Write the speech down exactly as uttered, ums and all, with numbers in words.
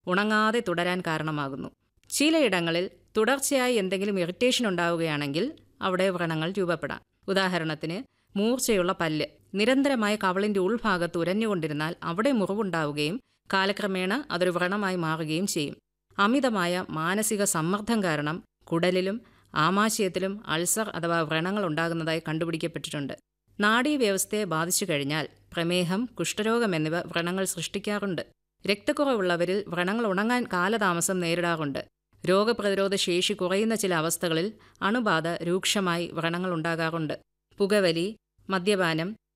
ഉണങ്ങാതെ തുടരാൻ കാരണമാകുന്നു. ചിലയിടങ്ങളിൽ തുടർച്ചയായി എന്തെങ്കിലും ഇറിറ്റേഷൻ ഉണ്ടാവുകയാണെങ്കിൽ അവിടെ വ്രണങ്ങൾ രൂപപ്പെടാം. ഉദാഹരണത്തിന്, മൂർച്ചയുള്ള പല്ല് നിരന്തരമായ കവിളിൻ്റെ ഉൾഭാഗത്ത് ഉരഞ്ഞുകൊണ്ടിരുന്നാൽ അവിടെ മുറിവുണ്ടാവുകയും കാലക്രമേണ അതൊരു വ്രണമായി മാറുകയും ചെയ്യും. അമിതമായ മാനസിക സമ്മർദ്ദം കാരണം കുടലിലും ആമാശയത്തിലും അൾസർ അഥവാ വ്രണങ്ങൾ ഉണ്ടാകുന്നതായി കണ്ടുപിടിക്കപ്പെട്ടിട്ടുണ്ട്. നാഡീവ്യവസ്ഥയെ ബാധിച്ചു കഴിഞ്ഞാൽ പ്രമേഹം, കുഷ്ഠരോഗം എന്നിവ വ്രണങ്ങൾ സൃഷ്ടിക്കാറുണ്ട്. രക്തക്കുറവുള്ളവരിൽ വ്രണങ്ങൾ ഉണങ്ങാൻ കാലതാമസം നേരിടാറുണ്ട്. രോഗപ്രതിരോധ ശേഷി കുറയുന്ന ചില അവസ്ഥകളിൽ അണുബാധ രൂക്ഷമായി വ്രണങ്ങൾ ഉണ്ടാകാറുണ്ട്. പുകവലി, മദ്യപാനം,